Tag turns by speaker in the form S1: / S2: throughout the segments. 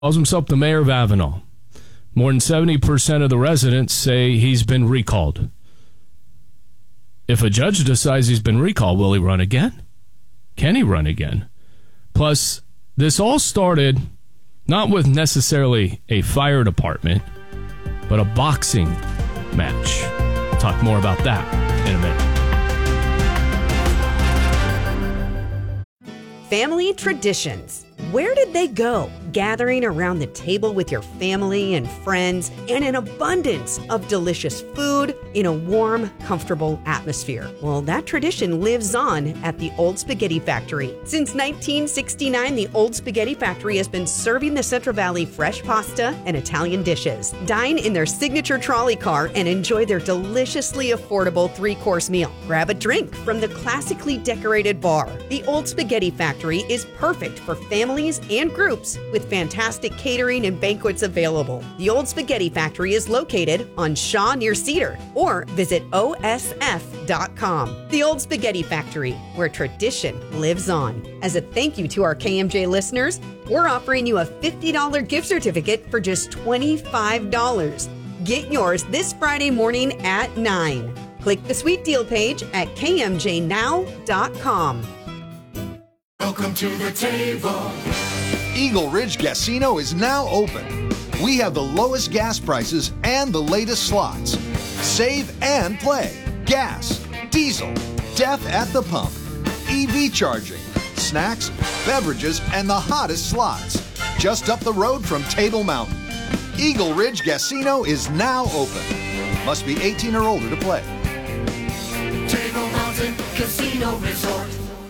S1: calls himself the mayor of Avenal. More than 70% of the residents say he's been recalled. If a judge decides he's been recalled, will he run again? Can he run again? Plus, this all started not with necessarily a fire department, but a boxing match. Talk more about that in a minute.
S2: Family traditions. Where did they go? Gathering around the table with your family and friends and an abundance of delicious food in a warm, comfortable atmosphere. Well, that tradition lives on at the Old Spaghetti Factory. Since 1969, the Old Spaghetti Factory has been serving the Central Valley fresh pasta and Italian dishes. Dine in their signature trolley car and enjoy their deliciously affordable 3-course meal. Grab a drink from the classically decorated bar. The Old Spaghetti Factory is perfect for families and groups with fantastic catering and banquets available. The Old Spaghetti Factory is located on Shaw near Cedar, or visit osf.com. The Old Spaghetti Factory, where tradition lives on. As a thank you to our KMJ listeners, we're offering you a $50 gift certificate for just $25. Get yours this Friday morning at 9. Click the sweet deal page at kmjnow.com.
S3: Welcome to the table.
S4: Eagle Ridge Casino is now open. We have the lowest gas prices and the latest slots. Save and play. Gas, diesel, death at the pump, EV charging, snacks, beverages, and the hottest slots. Just up the road from Table Mountain. Eagle Ridge Casino is now open. Must be 18 or older to play.
S3: Table Mountain Casino Resort.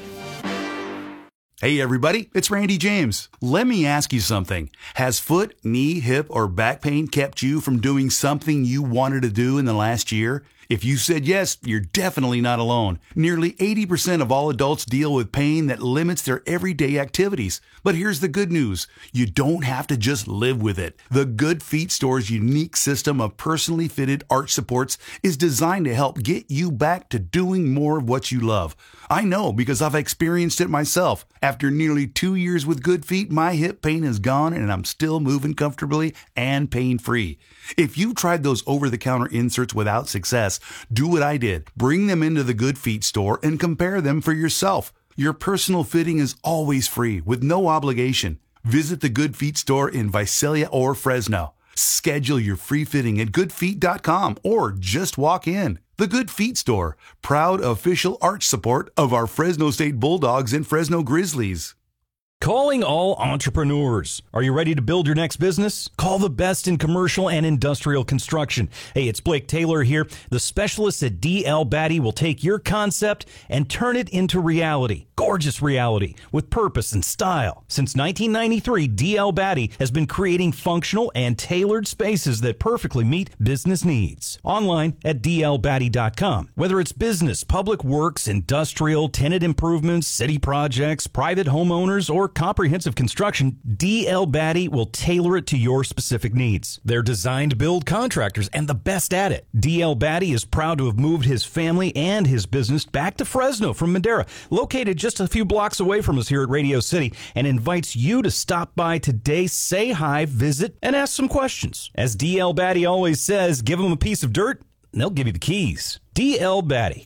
S5: Hey everybody, it's Randy James. Let me ask you something. Has foot, knee, hip, or back pain kept you from doing something you wanted to do in the last year? If you said yes, you're definitely not alone. Nearly 80% of all adults deal with pain that limits their everyday activities. But here's the good news. You don't have to just live with it. The Good Feet Store's unique system of personally fitted arch supports is designed to help get you back to doing more of what you love. I know because I've experienced it myself. After nearly 2 years with Good Feet, my hip pain is gone and I'm still moving comfortably and pain-free. If you tried those over-the-counter inserts without success, do what I did. Bring them into the Good Feet store and compare them for yourself. Your personal fitting is always free with no obligation. Visit the Good Feet store in Visalia or Fresno. Schedule your free fitting at goodfeet.com or just walk in. The Good Feet Store, proud official arch support of our Fresno State Bulldogs and Fresno Grizzlies.
S6: Calling all entrepreneurs. Are you ready to build your next business? Call the best in commercial and industrial construction. Hey, it's Blake Taylor here. The specialists at D.L. Batty will take your concept and turn it into reality. Gorgeous reality with purpose and style. Since 1993, D.L. Batty has been creating functional and tailored spaces that perfectly meet business needs. Online at dlbatty.com. Whether it's business, public works, industrial, tenant improvements, city projects, private homeowners, or comprehensive construction, D.L. Batty will tailor it to your specific needs. They're designed to build contractors and the best at it. D.L. Batty is proud to have moved his family and his business back to Fresno from Madera, located just a few blocks away from us here at Radio City, and invites you to stop by today, say hi, visit, and ask some questions. As D.L. Batty always says, give them a piece of dirt, and they'll give you the keys. D.L. Batty,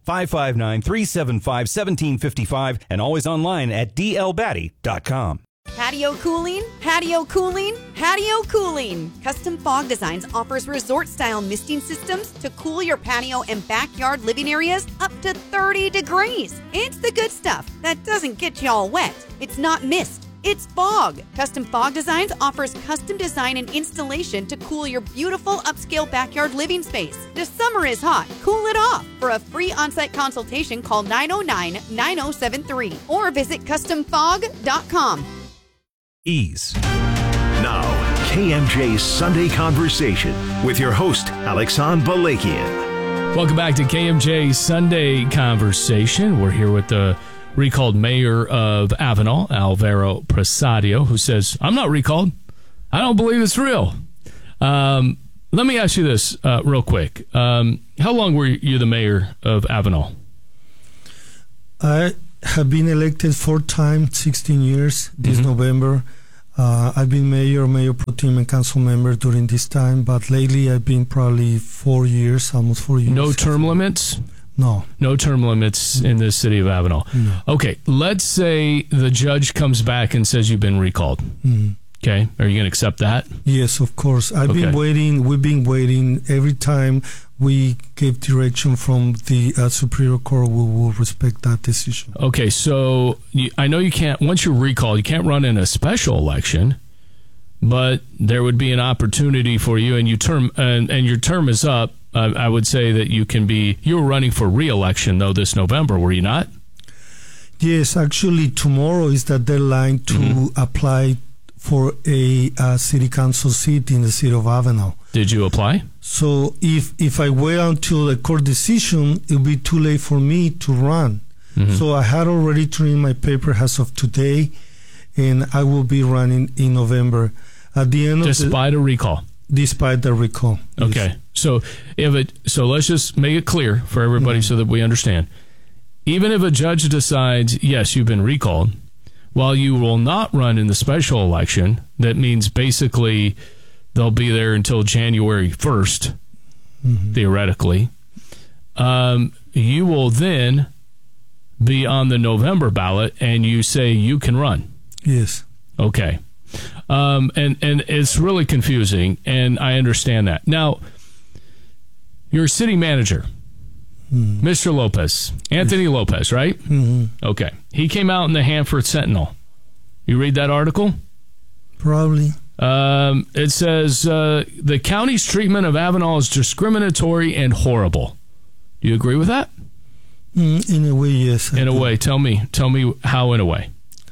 S6: 559-375-1755, and always online at dlbatty.com.
S2: Patio cooling, patio cooling, patio cooling. Custom Fog Designs offers resort-style misting systems to cool your patio and backyard living areas up to 30 degrees. It's the good stuff that doesn't get you all wet. It's not mist. It's fog. Custom Fog Designs offers custom design and installation to cool your beautiful upscale backyard living space. The summer is hot. Cool it off. For a free on-site consultation, call 909-9073 or visit customfog.com.
S6: Ease.
S7: Now, KMJ's Sunday Conversation with your host, Alexan Balakian.
S1: Welcome back to KMJ Sunday Conversation. We're here with the recalled mayor of Avenal, Alvaro Presidio, who says, I'm not recalled. I don't believe it's real. Let me ask you this real quick. How long were you the mayor of Avenal?
S8: I have been elected 4 times, 16 years this November. I've been mayor pro tem and council member during this time, but lately I've been probably 4 years, almost 4 years.
S1: No term limits?
S8: No.
S1: No term limits in the city of Avenal.
S8: No.
S1: Okay, let's say the judge comes back and says you've been recalled.
S8: Mm-hmm.
S1: Okay, are you going to accept that?
S8: Yes, of course. We've been waiting. Every time we give direction from the Superior Court, we will respect that decision.
S1: Okay, so I know you can't, once you're recalled, you can't run in a special election, but there would be an opportunity for you, and your term is up. I would say that you were running for re-election, though, this November, were you not?
S8: Yes, actually, tomorrow is the deadline to apply for a city council seat in the city of Avenal.
S1: Did you apply?
S8: So if I wait until the court decision, it will be too late for me to run. Mm-hmm. So I had already turned in my paper as of today, and I will be running in November. At the end
S1: Despite a recall?
S8: Despite the recall.
S1: Okay.
S8: Yes.
S1: So let's just make it clear for everybody so that we understand. Even if a judge decides, yes, you've been recalled, while you will not run in the special election, that means basically they'll be there until January 1st, theoretically. You will then be on the November ballot, and you say you can run.
S8: Yes.
S1: Okay. And it's really confusing, and I understand that. Now, your city manager, Mr. Lopez, Anthony Lopez, right?
S8: Mm-hmm.
S1: Okay. He came out in the Hanford Sentinel. You read that article?
S8: Probably.
S1: It says, the county's treatment of Avenal is discriminatory and horrible. Do you agree with that?
S8: In a way, yes.
S1: In a way. Tell me how in a way.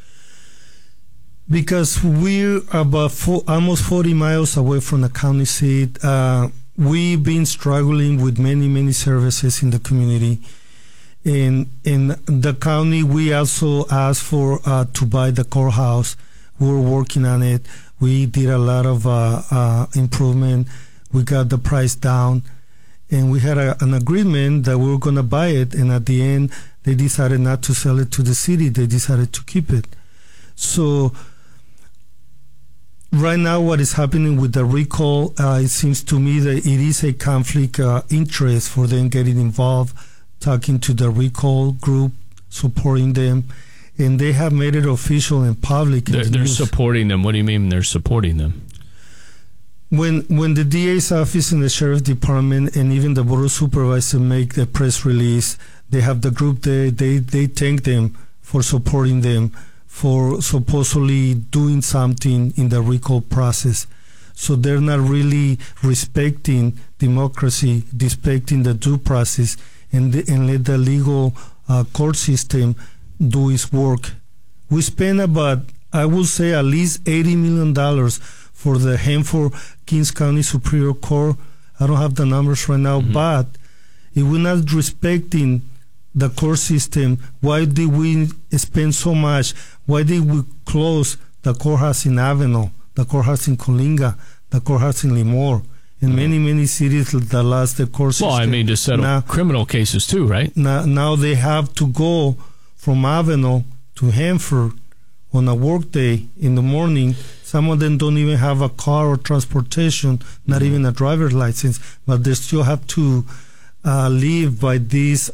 S8: Because we're about almost 40 miles away from the county seat. We've been struggling with many services in the community. In the county, we also asked for to buy the courthouse. We're working on it. We did a lot of improvement. We got the price down, and we had an agreement that we were going to buy it. And at the end, they decided not to sell it to the city. They decided to keep it. So right now, what is happening with the recall, it seems to me that it is a conflict interest for them getting involved, talking to the recall group, supporting them, and they have made it official and public.
S1: They're supporting them. What do you mean they're supporting them?
S8: When the DA's office and the sheriff's department and even the board of supervisors make the press release, they have the group there. They thank them for supporting them, for supposedly doing something in the recall process. So they're not really respecting democracy, respecting the due process, and let the legal court system do its work. We spent about, I would say, at least $80 million for the Hanford Kings County Superior Court. I don't have the numbers right now, but if we're not respecting the court system, why did we spend so much? Why did we close the courthouse in Avenal, the courthouse in Coalinga, the courthouse in Lemoore, and many cities that lost the court system?
S1: Well, I mean, to settle criminal cases too, right?
S8: Now they have to go from Avenal to Hanford on a work day in the morning. Some of them don't even have a car or transportation, not even a driver's license, but they still have to live by this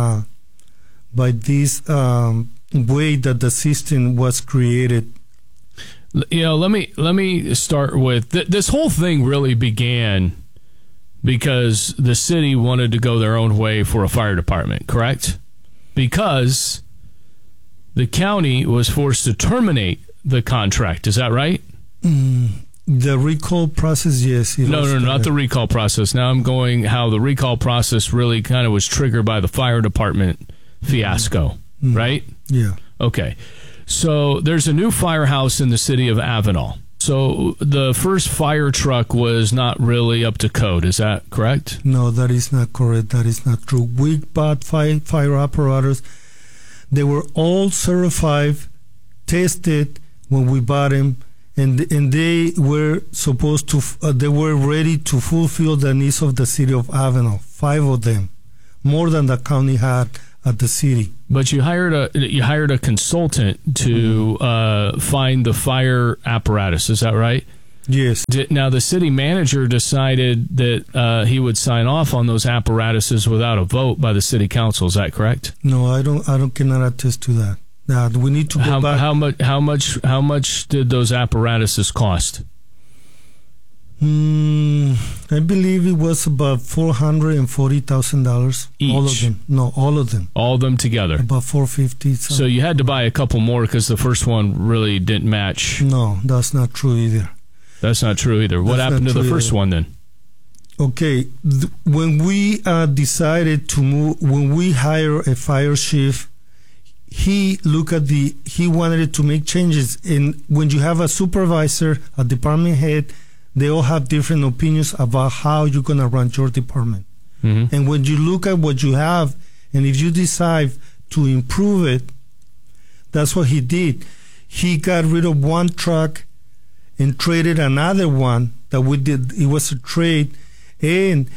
S8: way that the system was created.
S1: You know, let me start with this whole thing really began because the city wanted to go their own way for a fire department, correct? Because the county was forced to terminate the contract. Is that right?
S8: The recall process, yes.
S1: No, not the recall process. Now I'm going how the recall process really kind of was triggered by the fire department fiasco, right?
S8: Yeah.
S1: Okay. So there's a new firehouse in the city of Avenal. So the first fire truck was not really up to code. Is that correct?
S8: No, that is not correct. That is not true. We bought fire apparatus. They were all certified, tested when we bought them, and they were supposed to. They were ready to fulfill the needs of the city of Avenal. 5 of them, more than the county had at the city.
S1: But you hired a consultant to find the fire apparatus. Is that right?
S8: Yes.
S1: Now the city manager decided that he would sign off on those apparatuses without a vote by the city council. Is that correct?
S8: No, I cannot attest to that. We need to go back.
S1: How much did those apparatuses cost?
S8: I believe it was about $440,000.
S1: Each?
S8: All of them. No, all of them.
S1: All of them together?
S8: About $450,000.
S1: So you had to buy a couple more because the first one really didn't match.
S8: No, that's not true either.
S1: That's not true either. What happened to the first one then?
S8: Okay, when we decided to move, when we hire a fire chief, he wanted to make changes. And when you have a supervisor, a department head, they all have different opinions about how you're going to run your department.
S1: Mm-hmm.
S8: And when you look at what you have, and if you decide to improve it, that's what he did. He got rid of one truck and traded another one that we did. It was a trade, and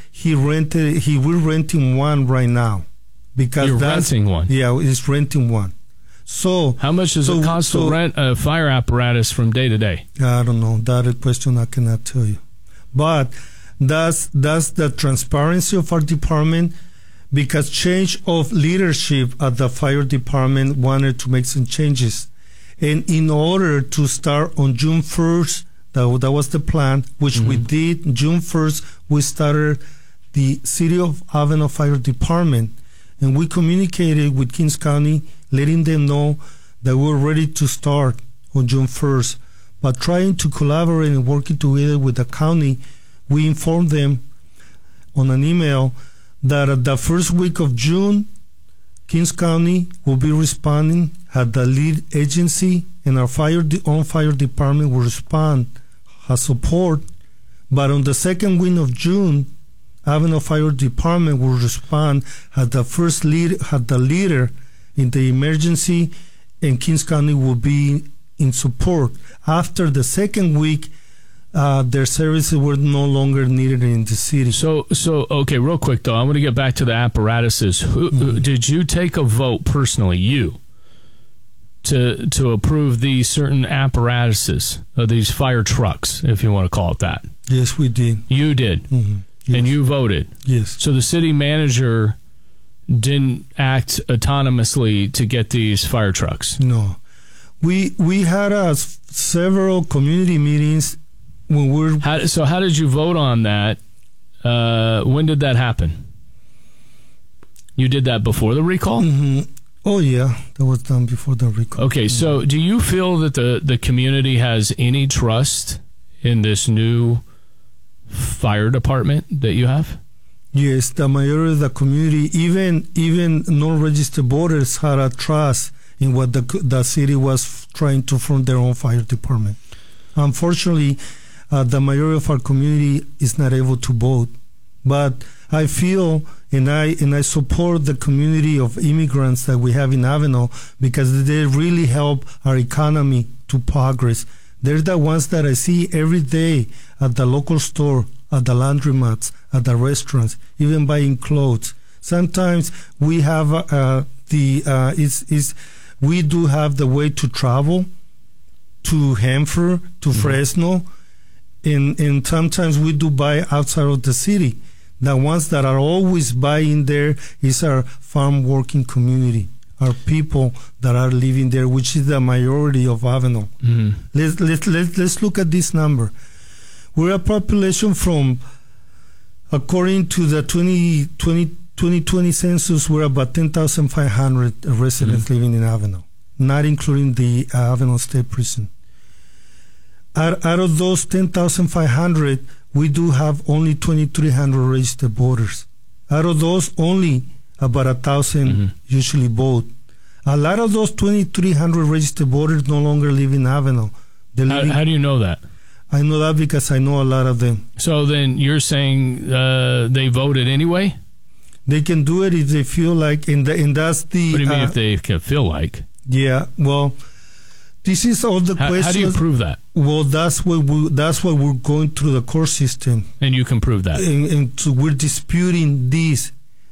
S8: we're renting one right now. Because
S1: you're renting one?
S8: Yeah, he's renting one. So
S1: how much does it cost to rent a fire apparatus from day to day?
S8: I don't know. That is a question I cannot tell you. But that's the transparency of our department, because change of leadership at the fire department wanted to make some changes. And in order to start on June 1st, that was the plan, which we did. June 1st, we started the City of Aveno Fire Department, and we communicated with Kings County, letting them know that we're ready to start on June 1st. But trying to collaborate and working together with the county, we informed them on an email that at the first week of June, Kings County will be responding at the lead agency, and our fire department will respond as support. But on the second week of June, Aveno Fire Department will respond as the first leader in the emergency, and Kings County will be in support. After the second week, their services were no longer needed in the city.
S1: So okay, real quick though, I want to get back to the apparatuses. Did you take a vote personally, to approve these certain apparatuses, these fire trucks, if you want to call it that?
S8: Yes, we did.
S1: You did,
S8: Yes.
S1: and you voted.
S8: Yes.
S1: So the city manager didn't act autonomously to get these fire trucks.
S8: No, we had several community meetings when we're.
S1: So how did you vote on that? When did that happen? You did that before the recall?
S8: Mm-hmm. Oh yeah, that was done before the recall.
S1: Okay, so do you feel that the community has any trust in this new fire department that you have?
S8: Yes, the majority of the community, even non-registered voters, had a trust in what the city was trying to form their own fire department. Unfortunately, the majority of our community is not able to vote. But I feel and I support the community of immigrants that we have in Aveno, because they really help our economy to progress. They're the ones that I see every day at the local store, at the laundromats, at the restaurants, even buying clothes. Sometimes we have we do have the way to travel to Hanford, to Fresno, and sometimes we do buy outside of the city. The ones that are always buying there is our farm working community, our people that are living there, which is the majority of Aveno. Mm-hmm. Let's look at this number. We're a population from, according to the 2020 census, we're about 10,500 residents living in Aveno, not including the Aveno State Prison. Out of those 10,500, we do have only 2,300 registered voters. Out of those, only about 1,000 usually vote. A lot of those 2,300 registered voters no longer live in Aveno.
S1: How do you know that?
S8: I know that because I know a lot of them.
S1: So then you're saying they voted anyway?
S8: They can do it if they feel like, and that's the...
S1: What do you mean if they can feel like?
S8: Yeah, well, this is all the questions.
S1: How do you prove that?
S8: Well, that's what we're going through the court system.
S1: And you can prove that?
S8: And so we're disputing this.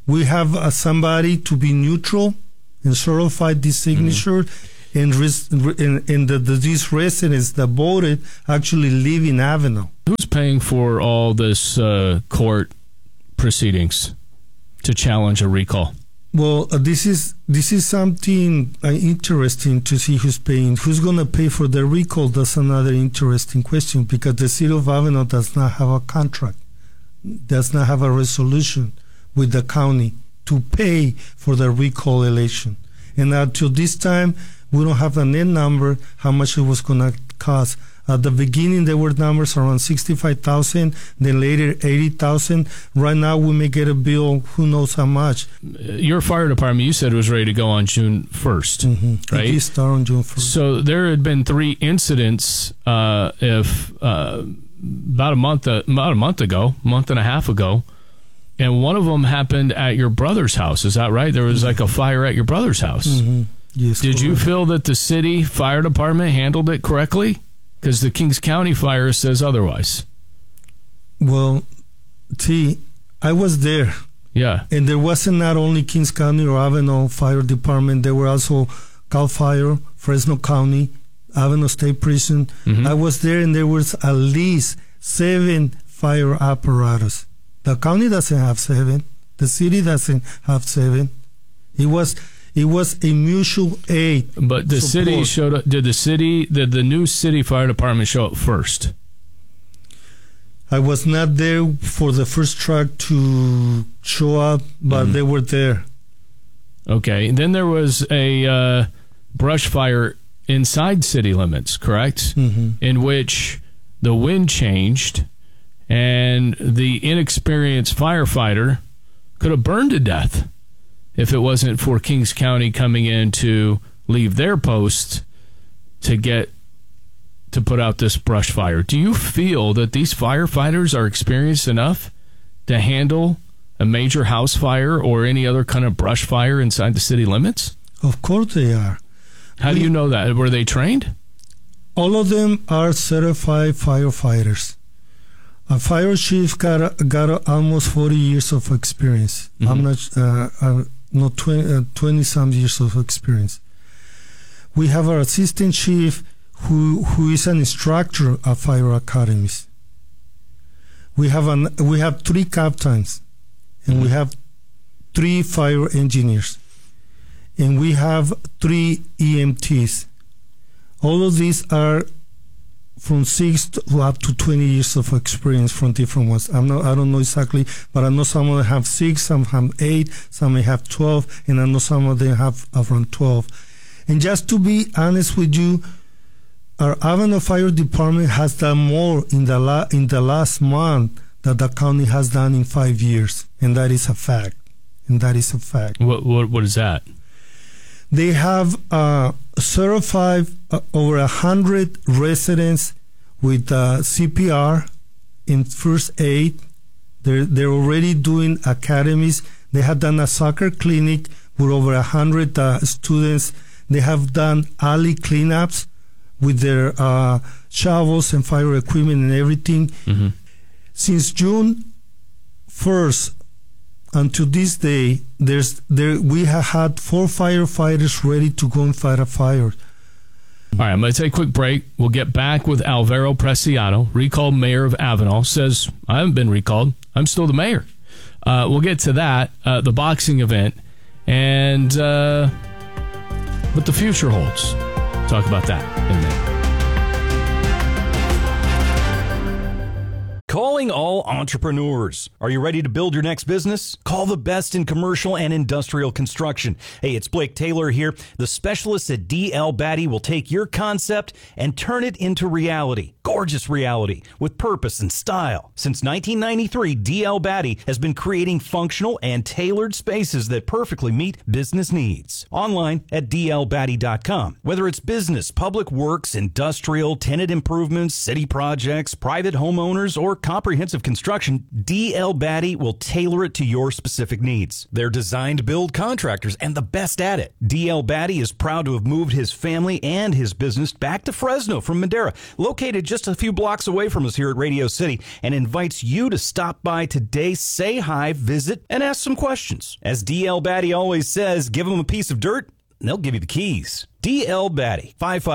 S8: We have somebody to be neutral and certify this signature, and these residents that voted actually live in Avenel.
S1: Who's paying for all this court proceedings to challenge a recall?
S8: Well, this is something interesting to see who's paying. Who's going to pay for the recall? That's another interesting question, because the city of Avenel does not have a contract, does not have a resolution with the county to pay for the recall election. And until this time, we don't have a net number how much it was going to cost. At the beginning, there were numbers around $65,000, then later $80,000. Right now, we may get a bill, who knows how much.
S1: Your fire department, you said, was ready to go on June 1st, right?
S8: It started on June 1st.
S1: So there had been 3 incidents about a month and a half ago, and one of them happened at your brother's house. Is that right? There was like a fire at your brother's house.
S8: Yes.
S1: Did you feel that the city fire department handled it correctly? Because the Kings County fire says otherwise.
S8: Well, see, I was there.
S1: Yeah.
S8: And there wasn't not only Kings County or Avenel Fire Department. There were also Cal Fire, Fresno County, Avenel State Prison. I was there, and there was at least 7 fire apparatus. The county doesn't have 7. The city doesn't have 7. It was a mutual aid.
S1: But the city showed up. Did the new city fire department show up first?
S8: I was not there for the first truck to show up, but they were there.
S1: Okay. And then there was a brush fire inside city limits, correct? In which the wind changed and the inexperienced firefighter could have burned to death if it wasn't for Kings County coming in to leave their post to put out this brush fire. Do you feel that these firefighters are experienced enough to handle a major house fire or any other kind of brush fire inside the city limits?
S8: Of course they are.
S1: How do you know that? Were they trained?
S8: All of them are certified firefighters. A fire chief got almost 40 years of experience. I'm not 20 some years of experience. We have our assistant chief who is an instructor at fire academies. We have 3 captains, and we have 3 fire engineers, and we have 3 EMTs. All of these are from 6 to up to 20 years of experience from different ones. I don't know exactly, but I know some of them have 6, some have 8, some may have 12, and I know some of them have around 12. And just to be honest with you, our Avenel Fire Department has done more in the last month that the county has done in 5 years, and that is a fact. What
S1: is that?
S8: They have certified over 100 residents with CPR in first aid. They're already doing academies. They have done a soccer clinic with over 100 students. They have done alley cleanups with their shovels and fire equipment and everything. Since June 1st until this day, we have had 4 firefighters ready to go and fight a fire.
S1: All right, I'm going to take a quick break. We'll get back with Alvaro Preciado, recalled mayor of Avenal. Says, I haven't been recalled. I'm still the mayor. We'll get to that, the boxing event, and what the future holds. Talk about that in a minute.
S6: Calling all entrepreneurs. Are you ready to build your next business? Call the best in commercial and industrial construction. Hey, it's Blake Taylor here. The specialists at D.L. Batty will take your concept and turn it into reality. Gorgeous reality with purpose and style. Since 1993, D.L. Batty has been creating functional and tailored spaces that perfectly meet business needs. Online at dlbatty.com. Whether it's business, public works, industrial, tenant improvements, city projects, private homeowners, or comprehensive construction, D.L. Batty will tailor it to your specific needs. They're designed to build contractors and the best at it. D.L. Batty is proud to have moved his family and his business back to Fresno from Madera, located just a few blocks away from us here at Radio City, and invites you to stop by today, say hi, visit, and ask some questions. As D.L. Batty always says, give them a piece of dirt, and they'll give you the keys. D.L. Batty,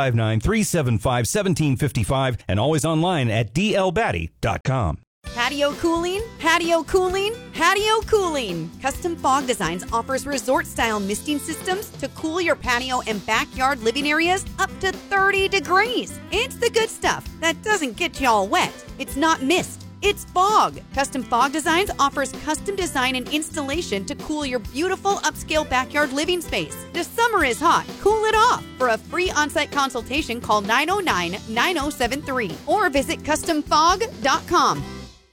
S6: 559-375-1755, and always online at dlbatty.com.
S2: Patio cooling, patio cooling, patio cooling. Custom Fog Designs offers resort-style misting systems to cool your patio and backyard living areas up to 30 degrees. It's the good stuff that doesn't get you all wet. It's not mist. It's fog. Custom Fog Designs offers custom design and installation to cool your beautiful upscale backyard living space. The summer is hot. Cool it off. For a free on-site consultation, call 909-9073 or visit customfog.com.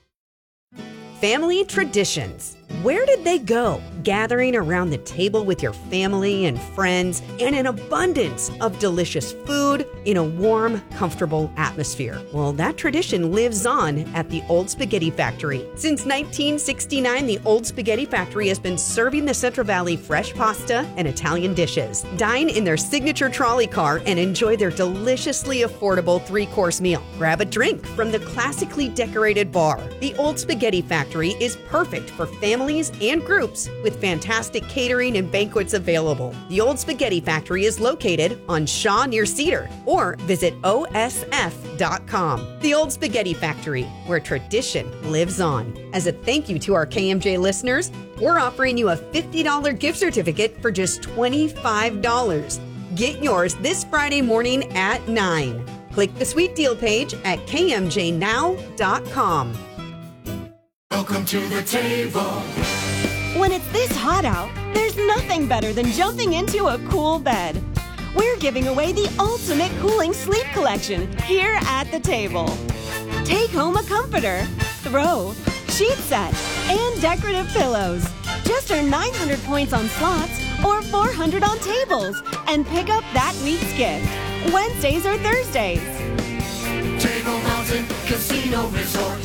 S2: Family traditions. Where did they go? Gathering around the table with your family and friends and an abundance of delicious food in a warm, comfortable atmosphere. Well, that tradition lives on at the Old Spaghetti Factory. Since 1969, the Old Spaghetti Factory has been serving the Central Valley fresh pasta and Italian dishes. Dine in their signature trolley car and enjoy their deliciously affordable 3-course meal. Grab a drink from the classically decorated bar. The Old Spaghetti Factory is perfect for families and groups with fantastic catering and banquets available. The Old Spaghetti Factory is located on Shaw near Cedar, or visit osf.com. The Old Spaghetti Factory, where tradition lives on. As a thank you to our KMJ listeners, we're offering you a $50 gift certificate for just $25. Get yours this Friday morning at 9. Click the sweet deal page at kmjnow.com.
S3: Welcome to the table.
S9: When it's this hot out, there's nothing better than jumping into a cool bed. We're giving away the ultimate cooling sleep collection here at the table. Take home a comforter, throw, sheet set, and decorative pillows. Just earn 900 points on slots or 400 on tables and pick up that week's gift. Wednesdays or Thursdays.
S3: Table Mountain Casino Resort.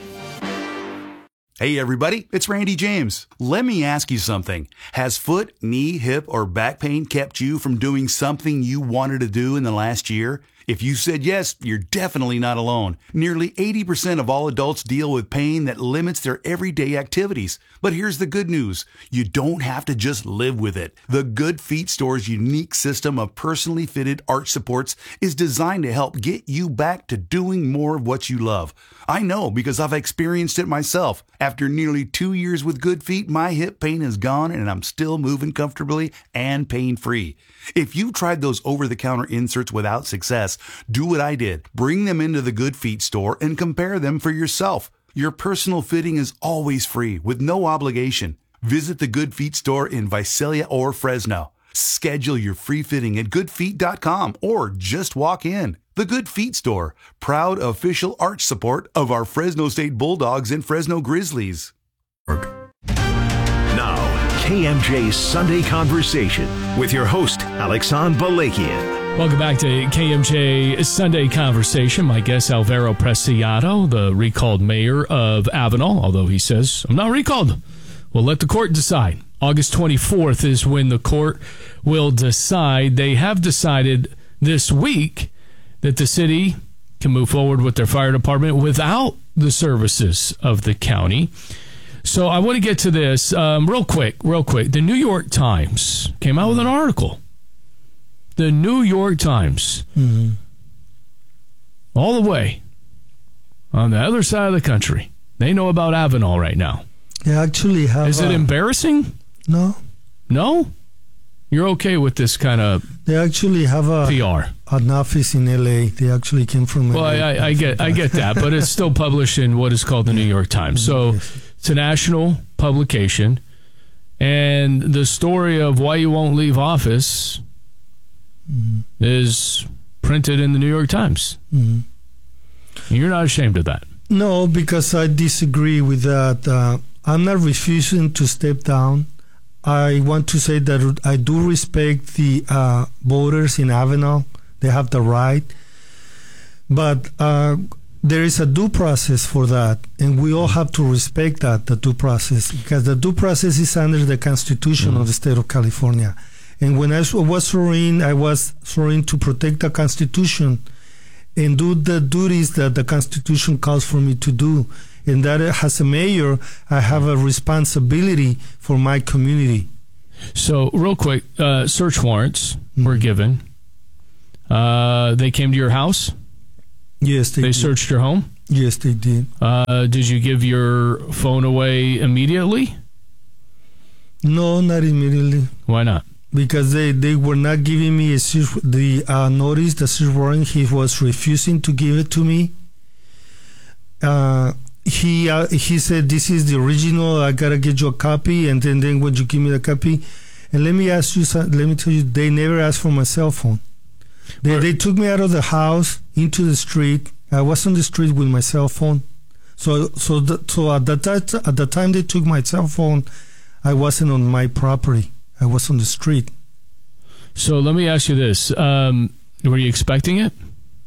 S5: Hey everybody, it's Randy James. Let me ask you something. Has foot, knee, hip, or back pain kept you from doing something you wanted to do in the last year? If you said yes, you're definitely not alone. Nearly 80% of all adults deal with pain that limits their everyday activities. But here's the good news. You don't have to just live with it. The Good Feet Store's unique system of personally fitted arch supports is designed to help get you back to doing more of what you love. I know because I've experienced it myself. After nearly 2 years with Good Feet, my hip pain is gone and I'm still moving comfortably and pain-free. If you tried those over-the-counter inserts without success, do what I did. Bring them into the Good Feet store and compare them for yourself. Your personal fitting is always free with no obligation. Visit the Good Feet store in Visalia or Fresno. Schedule your free fitting at goodfeet.com or just walk in. The Good Feet Store, proud official arch support of our Fresno State Bulldogs and Fresno Grizzlies.
S7: Now, KMJ's Sunday Conversation with your host, Alexan Balakian.
S1: Welcome back to KMJ Sunday Conversation. My guest, Alvaro Preciado, the recalled mayor of Avenal, although he says, I'm not recalled. We'll let the court decide. August 24th is when the court will decide. They have decided this week that the city can move forward with their fire department without the services of the county. So I want to get to this real quick. The New York Times came out with an article. The New York Times, all the way on the other side of the country. They know about Avenal right now.
S8: They actually have.
S1: Is it embarrassing?
S8: No.
S1: No? You're okay with this kind of
S8: They actually have
S1: PR?
S8: An office in LA. They actually came from LA.
S1: Well, I get that, but it's still published in what is called the New York Times. So it's a national publication, and the story of why you won't leave office is printed in the New York Times. You're not ashamed of that?
S8: No, because I disagree with that. I'm not refusing to step down. I want to say that I do respect the voters in Avenal. They have the right. But there is a due process for that, and we all have to respect that, the due process, because the due process is under the Constitution of the state of California. And when I was sworn to protect the Constitution and do the duties that the Constitution calls for me to do. And that as a mayor, I have a responsibility for my community.
S1: So, real quick, search warrants were given. They came to your house?
S8: Yes, they did.
S1: Searched your home?
S8: Yes, they did.
S1: Did you give your phone away immediately?
S8: No, not immediately.
S1: Why not?
S8: Because they were not giving me the notice, the search warrant. He was refusing to give it to me. He said, this is the original, I gotta get you a copy, and then when you give me the copy, and let me tell you, they never asked for my cell phone. They took me out of the house into the street. I was on the street with my cell phone. So at the time they took my cell phone, I wasn't on my property. I was on the street.
S1: So let me ask you this: were you expecting it?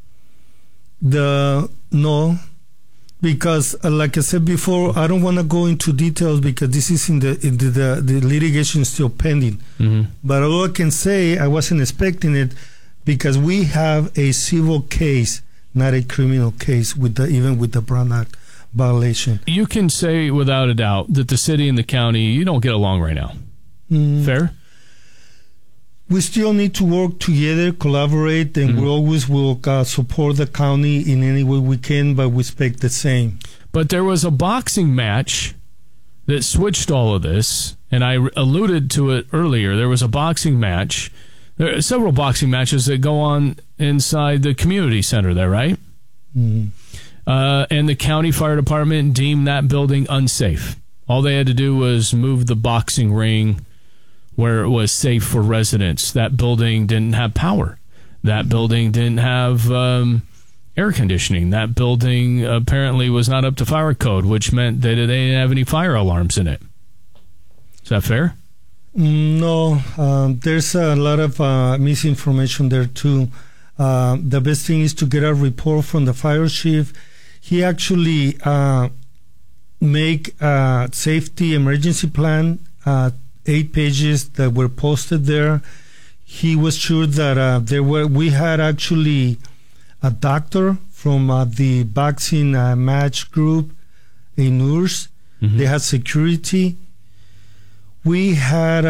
S8: No. Because, like I said before, I don't want to go into details because this is the litigation is still pending. Mm-hmm. But all I can say, I wasn't expecting it because we have a civil case, not a criminal case, even with the Brown Act violation.
S1: You can say without a doubt that the city and the county, you don't get along right now. Mm-hmm. Fair?
S8: We still need to work together, collaborate, and we always will support the county in any way we can, but we expect the same.
S1: But there was a boxing match that switched all of this, and I alluded to it earlier. There was a boxing match. There are several boxing matches that go on inside the community center there, right? Mm-hmm. And the county fire department deemed that building unsafe. All they had to do was move the boxing ring where it was safe for residents. That building didn't have power. That building didn't have air conditioning. That building apparently was not up to fire code, which meant that they didn't have any fire alarms in it. Is that fair?
S8: No. There's a lot of misinformation there, too. The best thing is to get a report from the fire chief. He actually make a safety emergency plan, 8 pages that were posted there. He was sure that we had actually a doctor from the boxing match group, a nurse. Mm-hmm. They had security. We had,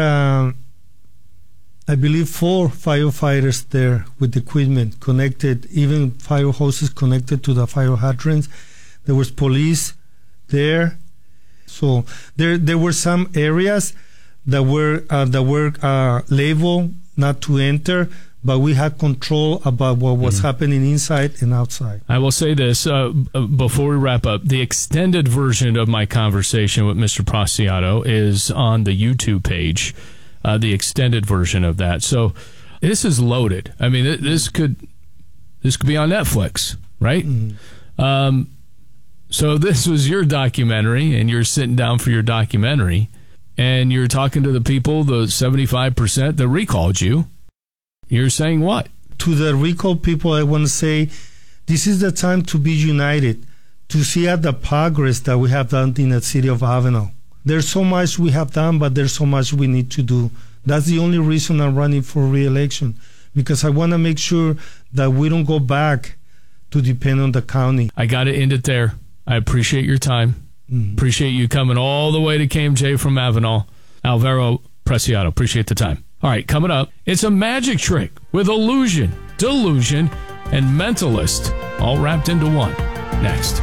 S8: I believe, 4 firefighters there with equipment connected, even fire hoses connected to the fire hydrants. There was police there. So there were some areas that were labeled not to enter, but we had control about what was happening inside and outside.
S1: I will say this before we wrap up. The extended version of my conversation with Mr. Preciado is on the YouTube page, the extended version of that. So this is loaded. I mean, this could be on Netflix, right? Mm-hmm. So this was your documentary, and you're sitting down for your documentary, and you're talking to the people, the 75% that recalled you. You're saying what?
S8: To the recall people, I want to say, this is the time to be united, to see the progress that we have done in the city of Avenal. There's so much we have done, but there's so much we need to do. That's the only reason I'm running for re-election, because I want to make sure that we don't go back to depend on the county.
S1: I got to end it there. I appreciate your time. Mm-hmm. Appreciate you coming all the way to KMJ from Avenal. Alvaro Preciado, appreciate the time. All right, coming up, it's a magic trick with illusion, delusion, and mentalist all wrapped into one. Next.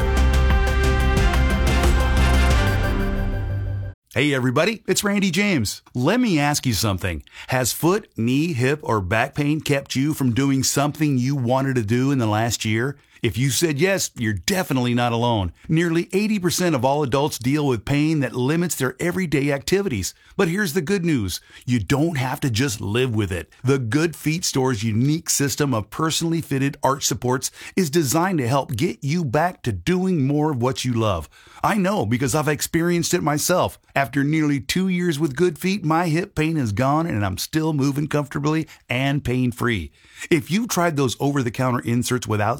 S5: Hey everybody, it's Randy James. Let me ask you something. Has foot, knee, hip, or back pain kept you from doing something you wanted to do in the last year? If you said yes, you're definitely not alone. Nearly 80% of all adults deal with pain that limits their everyday activities. But here's the good news. You don't have to just live with it. The Good Feet Store's unique system of personally fitted arch supports is designed to help get you back to doing more of what you love. I know because I've experienced it myself. After nearly 2 years with Good Feet, my hip pain is gone and I'm still moving comfortably and pain-free. If you tried those over-the-counter inserts without success,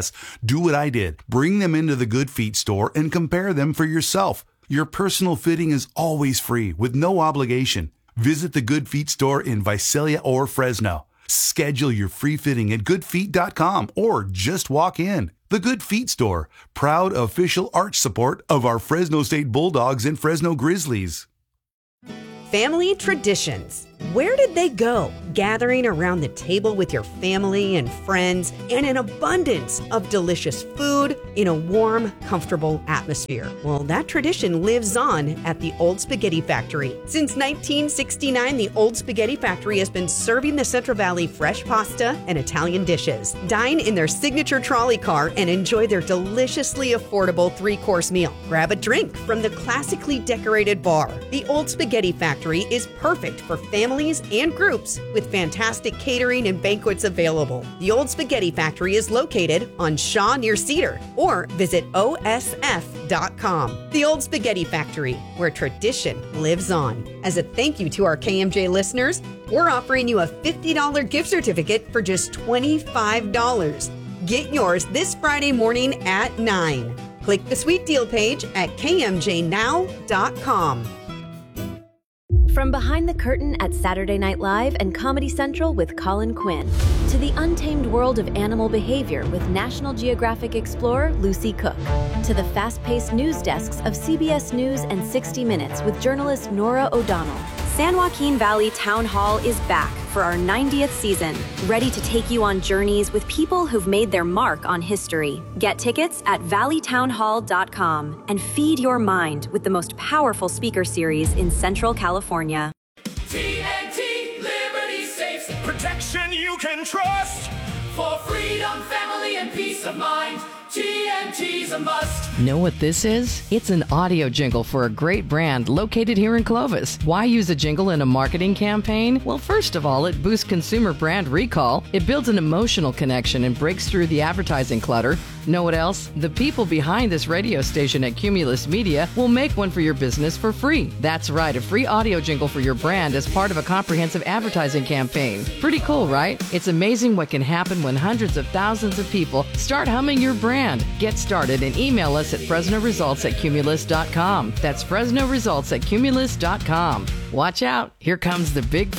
S5: process. Do what I did. Bring them into the Good Feet store and compare them for yourself. Your personal fitting is always free with no obligation. Visit the Good Feet store in Visalia or Fresno. Schedule your free fitting at goodfeet.com or just walk in. The Good Feet store, proud official arch support of our Fresno State Bulldogs and Fresno Grizzlies.
S2: Family traditions. Where did they go? Gathering around the table with your family and friends and an abundance of delicious food in a warm, comfortable atmosphere. Well, that tradition lives on at the Old Spaghetti Factory. Since 1969, the Old Spaghetti Factory has been serving the Central Valley fresh pasta and Italian dishes. Dine in their signature trolley car and enjoy their deliciously affordable 3-course meal. Grab a drink from the classically decorated bar. The Old Spaghetti Factory is perfect for families and groups with fantastic catering and banquets available. The Old Spaghetti Factory is located on Shaw near Cedar, or visit osf.com. The Old Spaghetti Factory, where tradition lives on. As a thank you to our KMJ listeners, we're offering you a $50 gift certificate for just $25. Get yours this Friday morning at 9. Click the sweet deal page at kmjnow.com.
S10: From behind the curtain at Saturday Night Live and Comedy Central with Colin Quinn, to the untamed world of animal behavior with National Geographic explorer Lucy Cook, to the fast-paced news desks of CBS News and 60 Minutes with journalist Nora O'Donnell, San Joaquin Valley Town Hall is back for our 90th season, ready to take you on journeys with people who've made their mark on history. Get tickets at valleytownhall.com and feed your mind with the most powerful speaker series in Central California.
S3: TNT, Liberty Safes, protection you can trust. For freedom, family, and peace of mind, TNT's a must.
S11: Know what this is? It's an audio jingle for a great brand located here in Clovis. Why use a jingle in a marketing campaign? Well, first of all, it boosts consumer brand recall. It builds an emotional connection and breaks through the advertising clutter. Know what else? The people behind this radio station at Cumulus Media will make one for your business for free. That's right, a free audio jingle for your brand as part of a comprehensive advertising campaign. Pretty cool, right? It's amazing what can happen when hundreds of thousands of people start humming your brand. Get started and email us at FresnoResults@Cumulus.com. That's FresnoResults@Cumulus.com. Watch out, here comes the big